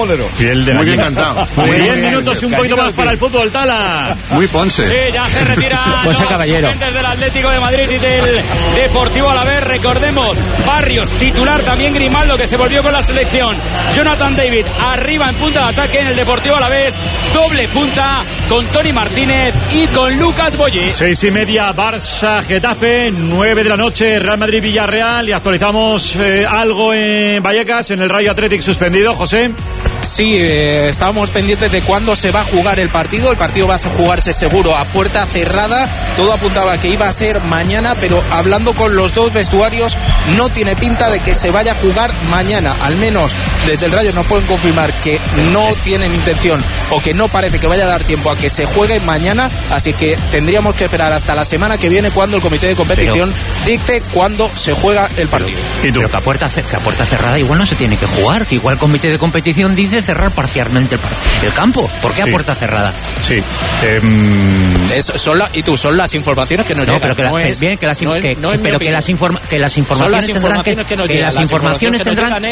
bolero. Muy bien cantado. 10 minutos y un poquito más para el fútbol, Tala. Muy Ponce. Sí, ya se retiran los suplentes del Atlético de Madrid y del Deportivo Alavés. Recordemos, Barrios, titular, también Grimaldo, que se volvió con la selección. Jonathan David, arriba en punta de ataque en el Deportivo Alavés. Doble punta con Toni Martínez y con Lucas Boyé. 6:30, Barça, Getafe. 9 de la noche, Real Madrid, Villarreal. Y actualizamos algo en Vallecas, en el Rayo Athletic suspendido, José. Sí, estábamos pendientes de cuándo se va a jugar el partido. El partido va a jugarse seguro a puerta cerrada. Todo apuntaba que iba a ser mañana, pero hablando con los dos vestuarios, no tiene pinta de que se vaya a jugar mañana. Al menos desde el Rayo nos pueden confirmar que no tienen intención o que no parece que vaya a dar tiempo a que se juegue mañana. Así que tendríamos que esperar hasta la semana que viene, cuando el comité de competición dicte cuándo se juega el partido. Pero que a puerta cerrada igual no se tiene que jugar, que igual el comité de competición dice cerrar parcialmente el campo. ¿Por qué a puerta cerrada? Sí. Son las informaciones que nos llegan. Pero que las informaciones tendrán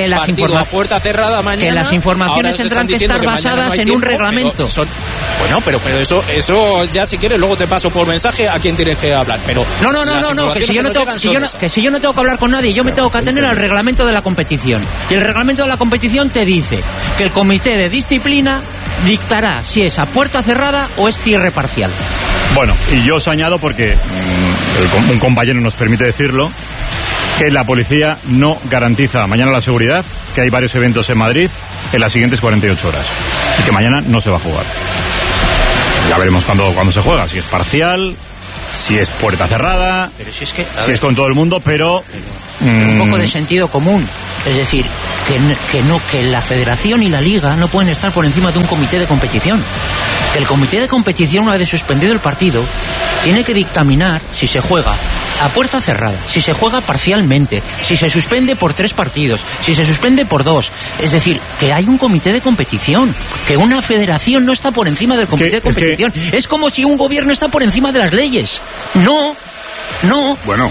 que estar basadas en un reglamento. Bueno, pero eso ya, si quieres, luego te paso por mensaje a quién tienes que hablar. Pero no, que si yo no tengo que hablar con nadie, yo me tengo que atener al reglamento de la competición. Y el reglamento de la competición te dice que el comité de disciplina dictará si es a puerta cerrada o es cierre parcial. Bueno, y yo os añado, porque un compañero nos permite decirlo, que la policía no garantiza mañana la seguridad, que hay varios eventos en Madrid en las siguientes 48 horas y que mañana no se va a jugar. Ya veremos cuándo se juega, si es parcial, si es puerta cerrada, pero si es con todo el mundo, pero un poco de sentido común. Es decir, que la federación y la liga no pueden estar por encima de un comité de competición. Que el comité de competición, una vez suspendido el partido, tiene que dictaminar si se juega a puerta cerrada, si se juega parcialmente, si se suspende por 3 partidos, si se suspende por 2. Es decir, que hay un comité de competición, que una federación no está por encima del comité de competición. Es como si un gobierno está por encima de las leyes. No. Bueno,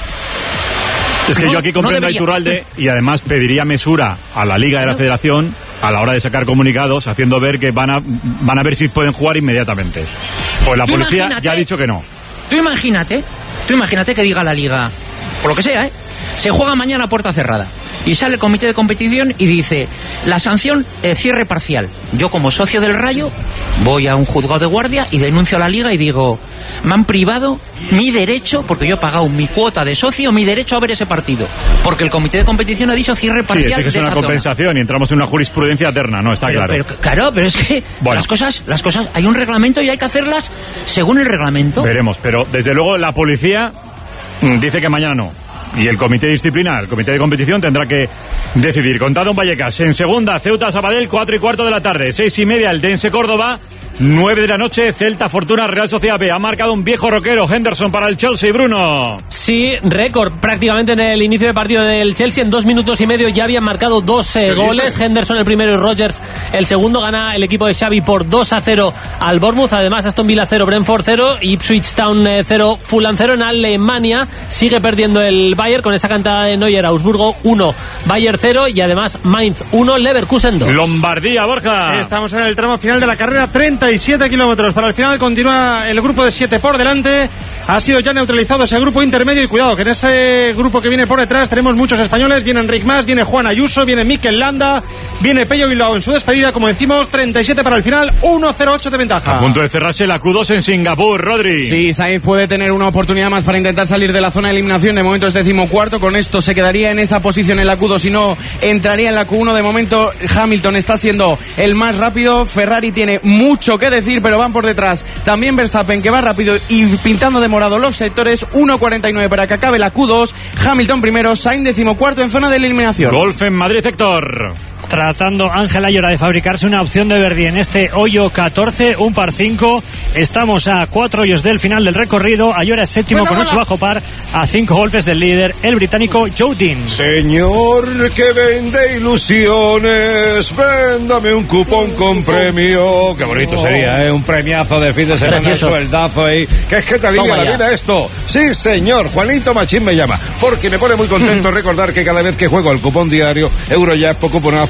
es que yo aquí comprendo a Iturralde y además pediría mesura a la Liga y a la Federación a la hora de sacar comunicados, haciendo ver que van a ver si pueden jugar inmediatamente. Pues la policía ya ha dicho que no. Tú imagínate que diga la Liga, por lo que sea, se juega mañana a puerta cerrada. Y sale el comité de competición y dice, la sanción, cierre parcial. Yo, como socio del Rayo, voy a un juzgado de guardia y denuncio a la Liga y digo, me han privado mi derecho, porque yo he pagado mi cuota de socio, mi derecho a ver ese partido. Porque el comité de competición ha dicho cierre parcial. Sí, es que es una compensación y entramos en una jurisprudencia eterna, ¿no? Está claro. Pero es que las cosas, hay un reglamento y hay que hacerlas según el reglamento. Veremos, pero desde luego la policía dice que mañana no. Y el comité de disciplina, el comité de competición, tendrá que decidir. Contado en Vallecas, en segunda, Ceuta Sabadell, 4:15 de la tarde, 6:30 el Dense Córdoba, 9 de la noche, Celta Fortuna Real Sociedad B. Ha marcado un viejo roquero, Henderson, para el Chelsea, Bruno. Sí, récord prácticamente en el inicio del partido del Chelsea. En 2 minutos y medio ya habían marcado 2 goles. Henderson el primero y Rodgers el segundo. Gana el equipo de Xavi por 2-0 al Bournemouth. Además, Aston Villa 0, Brentford 0, Ipswich Town 0, Fulham 0. En Alemania sigue perdiendo el Bayern con esa cantada de Neuer. Augsburgo 1, Bayern 0 y además Mainz 1, Leverkusen 2. Lombardía, Borja. Estamos en el tramo final de la carrera, 37 kilómetros. Para el final continúa el grupo de 7 por delante. Ha sido ya neutralizado ese grupo intermedio y cuidado que en ese grupo que viene por detrás tenemos muchos españoles. Viene Enric Mas, viene Juan Ayuso, viene Mikel Landa, viene Pello Bilbao en su despedida. Como decimos, 37 para el final, 1:08 de ventaja. A punto de cerrarse la Q2 en Singapur, Rodri. Sí, Sainz puede tener una oportunidad más para intentar salir de la zona de eliminación. De momento es 14º. Con esto se quedaría en esa posición en la Q2 y no entraría en la Q1. De momento Hamilton está siendo el más rápido. Ferrari tiene mucho que decir, pero van por detrás también Verstappen, que va rápido y pintando de morado los sectores. 1:49 para que acabe la Q2. Hamilton primero, Sainz 14º en zona de eliminación. Golf en Madrid, Héctor. Tratando Ángel Ayora de fabricarse una opción de Verdi en este hoyo 14, un par 5. Estamos a 4 hoyos del final del recorrido. Ayora es séptimo con 8 bajo par, a 5 golpes del líder, el británico Joe Dean. Señor que vende ilusiones, véndame un cupón con premio. Qué bonito sería, un premiazo de fin de semana, un sueldazo ahí. Que es que te alivia la vida esto. Sí, señor, Juanito Machín me llama, porque me pone muy contento recordar que cada vez que juego el cupón diario Eurojackpot, cuponazo,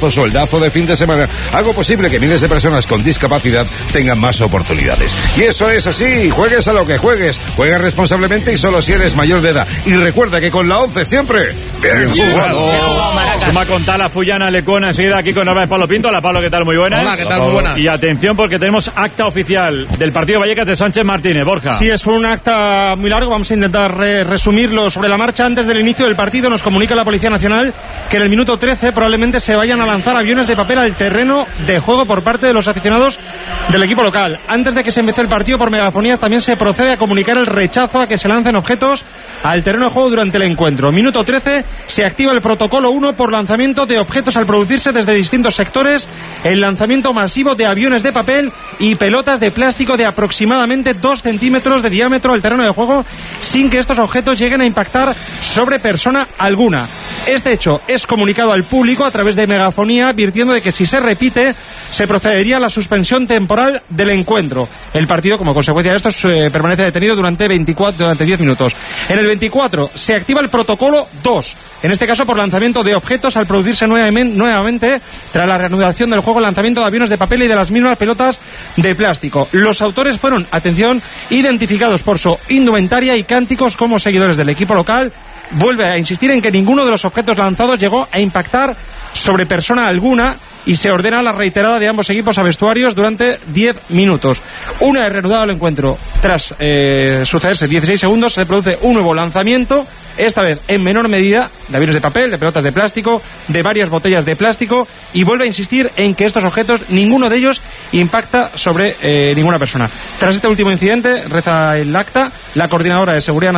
plazo, sueldazo de fin de semana. Algo posible que miles de personas con discapacidad tengan más oportunidades. Y eso es así. Juegues a lo que juegues. Juega responsablemente y solo si eres mayor de edad. Y recuerda que con la 11 siempre... ¡Bien jugado! Suma con Tala, Fullana, Lecona, enseguida aquí con Álvarez Pablo Pinto. Hola Pablo, ¿qué tal? Muy buenas. Hola, ¿qué tal? Muy buenas. Y atención porque tenemos acta oficial del partido Vallecas de Sánchez Martínez. Borja. Sí, es un acta muy largo, vamos a intentar resumirlo sobre la marcha. Antes del inicio del partido nos comunica la Policía Nacional que en el minuto 13 probablemente se vayan a lanzar aviones de papel al terreno de juego por parte de los aficionados del equipo local. Antes de que se empiece el partido, por megafonía también se procede a comunicar el rechazo a que se lancen objetos al terreno de juego durante el encuentro. Minuto 13, se activa el protocolo 1 por lanzamiento de objetos al producirse desde distintos sectores el lanzamiento masivo de aviones de papel y pelotas de plástico de aproximadamente 2 centímetros de diámetro al terreno de juego sin que estos objetos lleguen a impactar sobre persona alguna. Este hecho es comunicado al público a través de megafonía, advirtiendo de que si se repite se procedería a la suspensión temporal del encuentro. El partido, como consecuencia de esto, permanece detenido durante 10 minutos. En el 24 se activa el protocolo 2, en este caso por lanzamiento de objetos al producirse nuevamente tras la reanudación del juego, lanzamiento de aviones de papel y de las mismas pelotas de plástico. Los autores fueron, atención, identificados por su indumentaria y cánticos como seguidores del equipo local. Vuelve a insistir en que ninguno de los objetos lanzados llegó a impactar sobre persona alguna y se ordena la reiterada de ambos equipos a vestuarios durante 10 minutos. Una vez reanudado el encuentro, tras sucederse 16 segundos, se produce un nuevo lanzamiento, esta vez en menor medida, de aviones de papel, de pelotas de plástico, de varias botellas de plástico, y vuelve a insistir en que estos objetos, ninguno de ellos impacta sobre ninguna persona. Tras este último incidente, reza el acta, la coordinadora de seguridad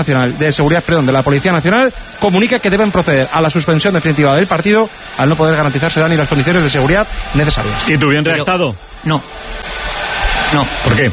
de la Policía Nacional comunica que deben proceder a la suspensión definitiva del partido al no poder garantizarse ni las condiciones de seguridad necesarias. ¿Y tú bien redactado? No. ¿Por qué?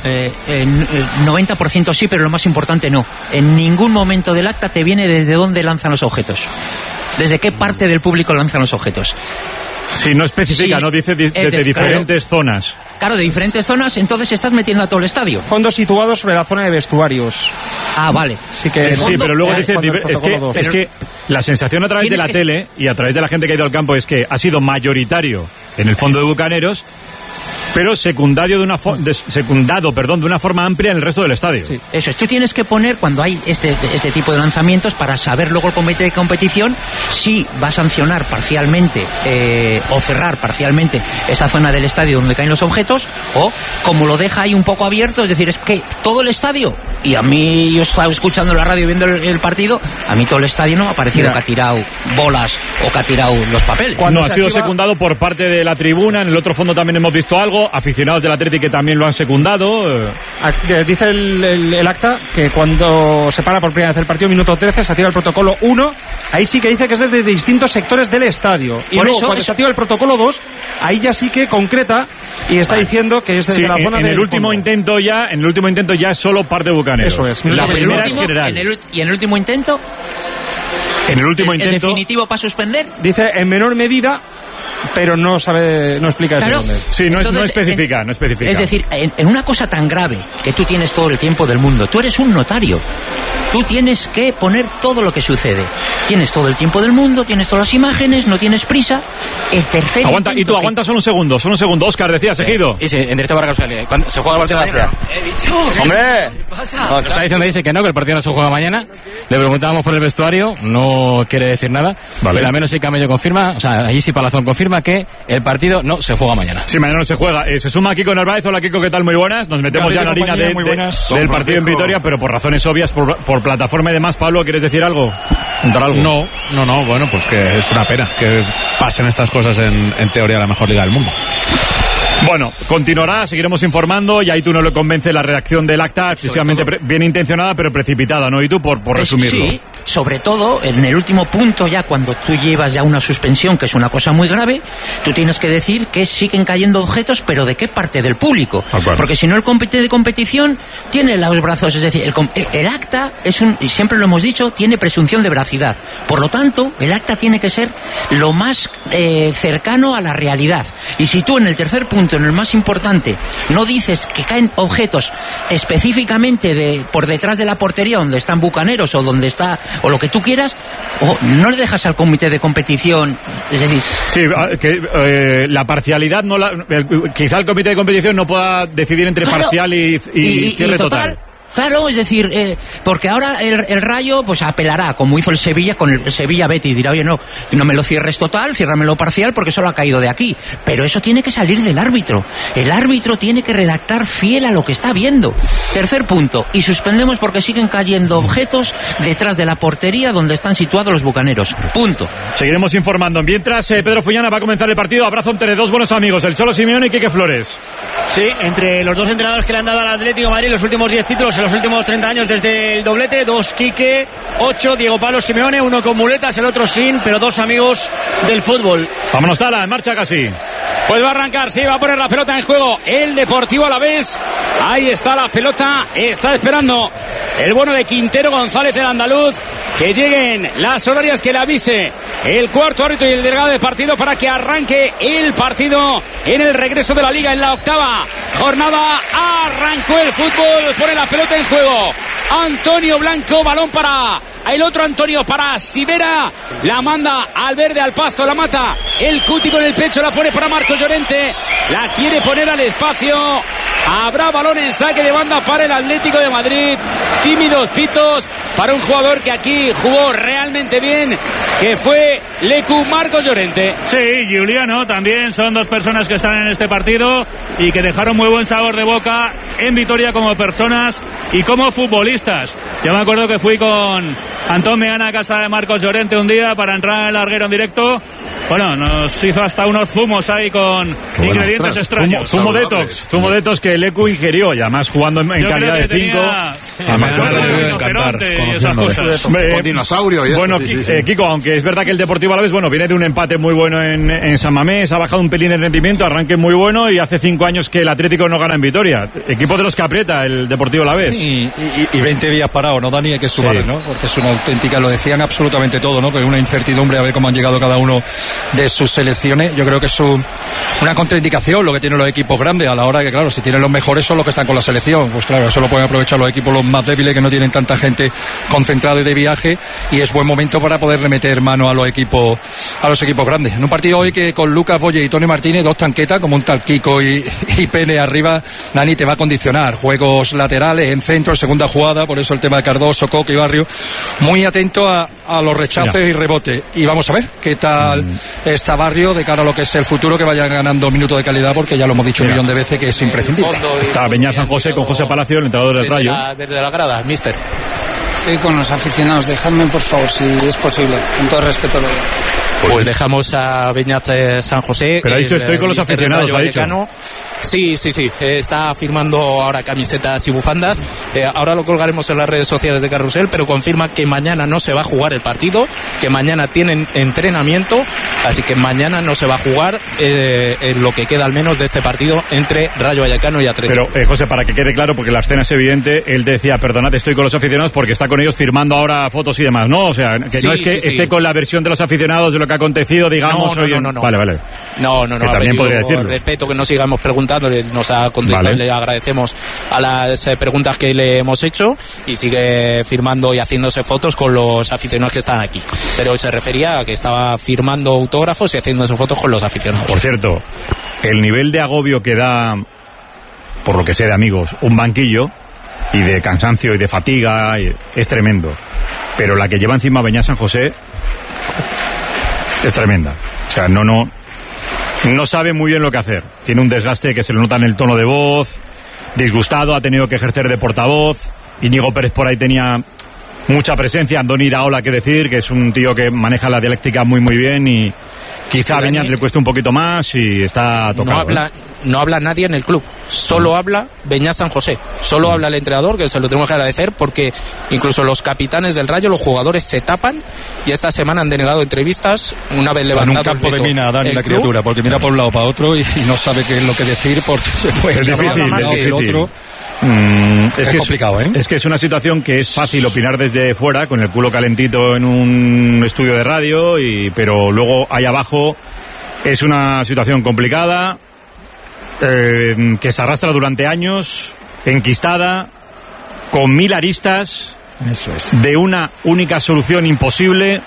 90% sí, pero lo más importante no. En ningún momento del acta te viene desde dónde lanzan los objetos. ¿Desde qué parte del público lanzan los objetos? Si no especifica, sí, no dice desde diferentes zonas. Claro, de diferentes zonas, entonces estás metiendo a todo el estadio. Fondos situados sobre la zona de vestuarios. Ah, vale. Sí, pero luego dice, es que la sensación a través de la tele y a través de la gente que ha ido al campo es que ha sido mayoritario en el fondo de Bucaneros, pero secundado de una forma amplia en el resto del estadio. Sí. Eso es, tú tienes que poner cuando hay este tipo de lanzamientos para saber luego el comité de competición si va a sancionar parcialmente o cerrar parcialmente esa zona del estadio donde caen los objetos, o como lo deja ahí un poco abierto, es decir, es que todo el estadio, y a mí, yo estaba escuchando la radio viendo el partido, a mí todo el estadio no me ha parecido que ha tirado bolas o que ha tirado los papeles. Cuando ha sido secundado por parte de la tribuna, en el otro fondo también hemos visto algo, aficionados del Atlético que también lo han secundado. Dice el acta que cuando se para por primera vez el partido, minuto 13, se activa el protocolo 1, ahí sí que dice que es desde distintos sectores del estadio. Y luego cuando se activa el protocolo 2, ahí ya sí que concreta y está diciendo que es desde la zona en el último intento ya es solo parte de Bucaneros. Eso es. La primera es general. ¿Y en el último intento? En el último intento. ¿El definitivo para suspender? Dice en menor medida, pero no explica claro. Dónde. Sí, entonces, no especifica. Es decir, en una cosa tan grave que tú tienes todo el tiempo del mundo, tú eres un notario. Tú tienes que poner todo lo que sucede. Tienes todo el tiempo del mundo, tienes todas las imágenes, no tienes prisa. El tercer aguanta, y tú aguanta solo un segundo. Óscar, decías, Ejido. Y sí, en directo para casualidad. ¿Se juega el partido mañana? He dicho. ¡Hombre! ¿Qué pasa? No, está diciendo, dice que no, que el partido no se juega mañana. Le preguntábamos por el vestuario, no quiere decir nada. Vale. Pero al menos sí Camello confirma, o sea, allí sí Palazón confirma que el partido no se juega mañana. Sí, mañana no se juega. Se suma Kiko Narváez. Hola, Kiko, ¿qué tal? Muy buenas. Nos metemos ya en la harina del partido en Vitoria, pero por razones obvias, por plataforma y demás. Pablo, ¿quieres decir algo? ¿Contar algo? No, bueno, pues que es una pena que pasen estas cosas en teoría la mejor liga del mundo. Bueno, continuará, seguiremos informando y ahí tú no le convence la redacción del acta, excesivamente bien intencionada pero precipitada, ¿no? Y tú por resumirlo. Sí, sobre todo en el último punto, ya cuando tú llevas ya una suspensión, que es una cosa muy grave, tú tienes que decir que siguen cayendo objetos, pero ¿de qué parte del público? Porque si no, el comité de competición tiene los brazos, es decir, el acta y siempre lo hemos dicho, tiene presunción de veracidad. Por lo tanto, el acta tiene que ser lo más cercano a la realidad. Y si tú en el tercer punto, en el más importante, no dices que caen objetos específicamente por detrás de la portería donde están Bucaneros o donde está o lo que tú quieras, o no le dejas al comité de competición, es decir... Sí, que la parcialidad, quizá el comité de competición no pueda decidir entre parcial y cierre total. Claro, es decir, porque ahora el Rayo pues apelará, como hizo el Sevilla con el Sevilla Betis, dirá, oye, no me lo cierres total, ciérramelo parcial porque solo ha caído de aquí. Pero eso tiene que salir del árbitro. El árbitro tiene que redactar fiel a lo que está viendo. Tercer punto, y suspendemos porque siguen cayendo objetos detrás de la portería donde están situados los bucaneros. Punto. Seguiremos informando. Mientras Pedro Fullana va a comenzar el partido, abrazo entre dos buenos amigos, el Cholo Simeone y Quique Flores. Sí, entre los dos entrenadores que le han dado al Atlético de Madrid los últimos 10 títulos en los últimos 30 años desde el doblete, 2 Quique, 8 Diego Pablo Simeone, uno con muletas, el otro sin, pero dos amigos del fútbol. Vámonos, Tala, en marcha casi. Pues va a arrancar, sí, va a poner la pelota en juego el Deportivo Alavés. Ahí está la pelota, está esperando el bueno de Quintero González, el andaluz, que lleguen las horarias, que le avise el cuarto árbitro y el delegado de partido para que arranque el partido en el regreso de la Liga en la octava jornada. Arrancó el fútbol, pone la pelota en juego Antonio Blanco, balón para el otro Antonio, para Sivera, la manda al verde, al pasto, la mata el Cuti con el pecho, la pone para Marcos Llorente, la quiere poner al espacio. Habrá balón en saque de banda para el Atlético de Madrid. Tímidos pitos para un jugador que aquí jugó realmente bien, que fue Lecu, Marcos Llorente. Sí, Giuliano también, son dos personas que están en este partido y que dejaron muy buen sabor de boca en Vitoria como personas y como futbolistas. Yo me acuerdo que fui con Antón Meana a casa de Marcos Llorente un día para entrar en el larguero en directo. Bueno, nos hizo hasta unos zumos ahí con ingredientes extraños. Zumo detox que Lecu ingirió, y además jugando en calidad de 5. Con dinosaurio y eso. Bueno, Kiko, aunque es verdad que el Deportivo Alavés, bueno, viene de un empate muy bueno en San Mamés, ha bajado un pelín el rendimiento, arranque muy bueno, y hace 5 años que el Atlético no gana en Vitoria. Equipo de los que aprieta el Deportivo Alavés. Y 20 días parado, ¿no, Dani? Hay que sumar, sí, ¿no? Porque es una auténtica, lo decían absolutamente todo, ¿no? Que una incertidumbre a ver cómo han llegado cada uno de sus selecciones. Yo creo que es una contraindicación lo que tienen los equipos grandes a la hora de que, claro, si tienen los mejores son los que están con la selección. Pues claro, eso lo pueden aprovechar los equipos los más débiles, que no tienen tanta gente concentrada y de viaje, y es buen momento para poderle meter mano a los equipos grandes. En un partido hoy que con Lucas Boye y Tony Martínez, dos tanquetas como un tal Kiko y Pene arriba, Dani, te va a condicionar juegos laterales, en centro, en segunda jugada, por eso el tema de Cardoso, Coque y Barrio, muy atento a los rechazos y rebotes. Y vamos a ver qué tal está Barrio de cara a lo que es el futuro, que vayan ganando minutos de calidad, porque ya lo hemos dicho un millón de veces que es imprescindible. Está Beñat San José con José Palacio, el entrenador del Rayo. Desde la grada, mister. Estoy con los aficionados, dejadme por favor, si es posible, con todo respeto. Pues dejamos a Beñat San José. Pero ha dicho, estoy con los aficionados, ha dicho. Sí, está firmando ahora camisetas y bufandas. Ahora lo colgaremos en las redes sociales de Carrusel, pero confirma que mañana no se va a jugar el partido, que mañana tienen entrenamiento, así que mañana no se va a jugar en lo que queda al menos de este partido entre Rayo Vallecano y Atlético. Pero, José, para que quede claro, porque la escena es evidente, él decía, perdonad, estoy con los aficionados porque está con ellos firmando ahora fotos y demás, ¿no? O sea, que no es que esté con la versión de los aficionados de lo que ha acontecido, digamos. No. Vale. No. Que también podría decirlo. Respeto que no sigamos preguntando, nos ha contestado, vale. Le agradecemos a las preguntas que le hemos hecho, y sigue firmando y haciéndose fotos con los aficionados que están aquí. Pero se refería a que estaba firmando autógrafos y haciéndose fotos con los aficionados. Por cierto, el nivel de agobio que da, por lo que sé de amigos, un banquillo, y de cansancio y de fatiga, es tremendo. Pero la que lleva encima Beñat San José es tremenda. O sea, no sabe muy bien lo que hacer. Tiene un desgaste que se le nota en el tono de voz, disgustado, ha tenido que ejercer de portavoz. Íñigo Pérez por ahí tenía mucha presencia, Andoni Iraola, que decir, que es un tío que maneja la dialéctica muy muy bien, y quizá a Beñat le cueste un poquito más y está tocado. No habla nadie en el club, solo habla Beñat San José, solo habla el entrenador, que se lo tenemos que agradecer, porque incluso los capitanes del Rayo, los jugadores se tapan, y esta semana han denegado entrevistas una vez levantado en un campo de mina, Dani, la criatura, porque mira por un lado para otro y no sabe qué es lo que decir, porque se fue. Es difícil. El otro. Es complicado, ¿eh? Es que es una situación que es fácil opinar desde fuera, con el culo calentito en un estudio de radio, pero luego ahí abajo es una situación complicada, que se arrastra durante años, enquistada, con 1000 aristas, Eso es. de una única solución imposible,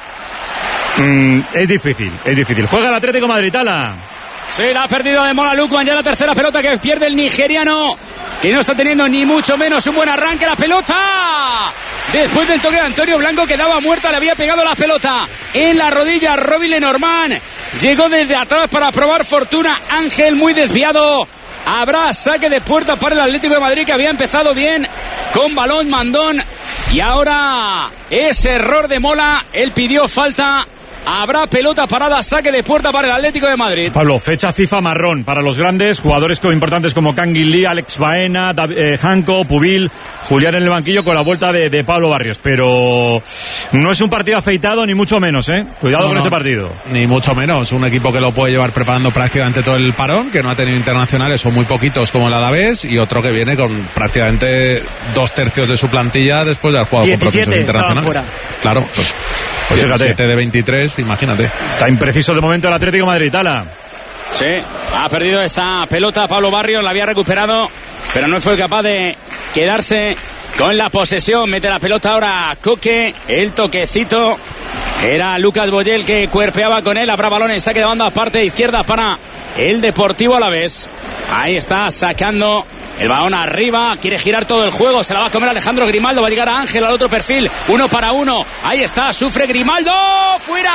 es difícil. Juega el Atlético de Madrid, Tala. Sí, la ha perdido de Mola Lukman, ya la tercera pelota que pierde el nigeriano, que no está teniendo ni mucho menos un buen arranque. La pelota, después del toque de Antonio Blanco, que daba muerta, le había pegado la pelota en la rodilla a Robin Lenormand. Llegó desde atrás para probar fortuna Ángel, muy desviado. Habrá saque de puerta para el Atlético de Madrid, que había empezado bien con balón Mandón, y ahora ese error de Mola, él pidió falta. Habrá pelota parada, saque de puerta para el Atlético de Madrid. Pablo, fecha FIFA marrón para los grandes, jugadores importantes como Kangin Lee, Alex Baena, Janko, Pubil, Julián en el banquillo con la vuelta de Pablo Barrios. Pero no es un partido afeitado, ni mucho menos, ¿eh? Cuidado con este partido. Ni mucho menos, un equipo que lo puede llevar preparando prácticamente todo el parón, que no ha tenido internacionales, son muy poquitos como el Alavés, y otro que viene con prácticamente 2/3 de su plantilla después de haber jugado con procesos internacionales. Claro, pues fíjate, 7 de 23, imagínate. Está impreciso de momento el Atlético de Madrid, Tala. Sí, ha perdido esa pelota Pablo Barrios, la había recuperado, pero no fue capaz de quedarse con la posesión. Mete la pelota ahora Coque, el toquecito. Era Lucas Boyel que cuerpeaba con él. Habrá balón en saque de banda, parte izquierda para el Deportivo Alavés. Ahí está sacando el balón arriba, quiere girar todo el juego, se la va a comer Alejandro Grimaldo, va a llegar a Ángel al otro perfil, 1 para 1, ahí está, sufre Grimaldo, fuera.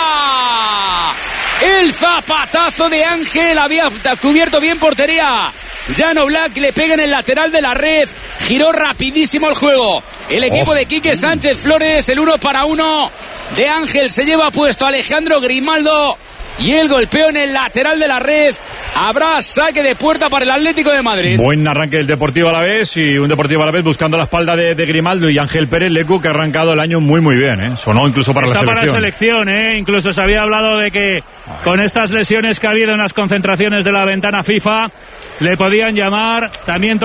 El zapatazo de Ángel, había cubierto bien portería. Jan Black le pega en el lateral de la red, giró rapidísimo el juego. El equipo de Quique Sánchez Flores, el 1 para 1 de Ángel, se lleva puesto a Alejandro Grimaldo. Y el golpeo en el lateral de la red. Habrá saque de puerta para el Atlético de Madrid. Buen arranque del Deportivo Alavés, y un Deportivo Alavés buscando la espalda de Grimaldo y Ángel Pérez Lecu, que ha arrancado el año muy bien, ¿eh? Sonó incluso para la selección. Para la selección, ¿eh? Incluso se había hablado de que con estas lesiones que ha habido en las concentraciones de la ventana FIFA le podían llamar. También